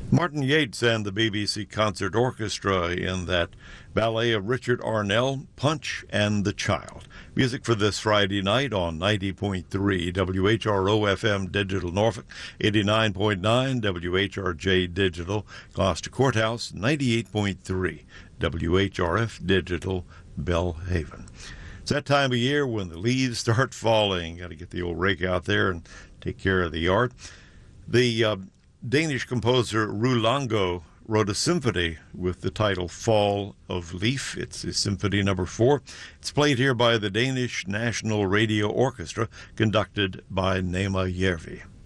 Martin Yates and the BBC Concert Orchestra in that ballet of Richard Arnell, Punch and the Child. Music for this Friday night on 90.3 WHRO-FM Digital Norfolk, 89.9 WHRJ Digital Gloucester Courthouse, 98.3 WHRF Digital Belhaven. It's that time of year when the leaves start falling. Got to get the old rake out there and take care of the yard. The Danish composer Rulango wrote a symphony with the title Fall of Leaf. It's Symphony Number 4. It's played here by the Danish National Radio Orchestra, conducted by Nema Järvi.